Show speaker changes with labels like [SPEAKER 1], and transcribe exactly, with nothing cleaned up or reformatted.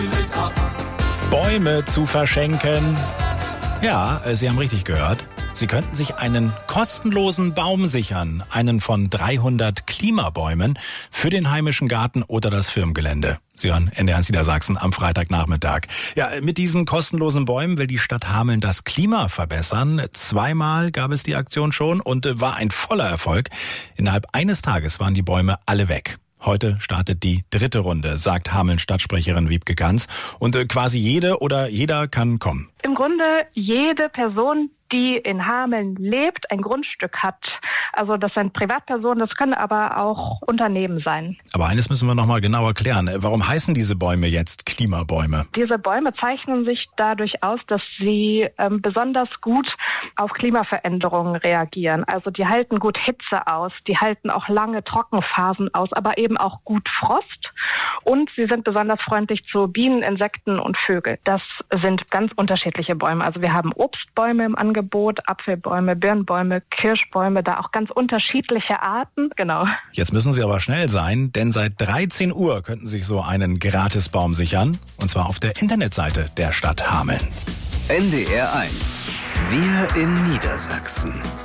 [SPEAKER 1] Bäume zu verschenken. Ja, Sie haben richtig gehört. Sie könnten sich einen kostenlosen Baum sichern, einen von dreihundert Klimabäumen für den heimischen Garten oder das Firmengelände. Sie hören N D R eins Niedersachsen am Freitagnachmittag. Ja, mit diesen kostenlosen Bäumen will die Stadt Hameln das Klima verbessern. Zweimal gab es die Aktion schon und war ein voller Erfolg. Innerhalb eines Tages waren die Bäume alle weg. Heute startet die dritte Runde, sagt Hameln-Stadtsprecherin Wiebke Ganz. Und quasi jede oder jeder kann kommen.
[SPEAKER 2] Im Grunde jede Person, die in Hameln lebt, ein Grundstück hat. Also das sind Privatpersonen, das können aber auch Unternehmen sein.
[SPEAKER 1] Aber eines müssen wir noch mal genauer klären. Warum heißen diese Bäume jetzt Klimabäume?
[SPEAKER 2] Diese Bäume zeichnen sich dadurch aus, dass sie ähm, besonders gut auf Klimaveränderungen reagieren. Also die halten gut Hitze aus, die halten auch lange Trockenphasen aus, aber eben auch gut Frost. Und sie sind besonders freundlich zu Bienen, Insekten und Vögeln. Das sind ganz unterschiedliche Bäume. Also wir haben Obstbäume im Angebot, Apfelbäume, Birnbäume, Kirschbäume, da auch ganz unterschiedliche Arten. Genau.
[SPEAKER 1] Jetzt müssen Sie aber schnell sein, denn seit dreizehn Uhr könnten Sie sich so einen Gratisbaum sichern. Und zwar auf der Internetseite der Stadt Hameln.
[SPEAKER 3] N D R eins. Wir in Niedersachsen.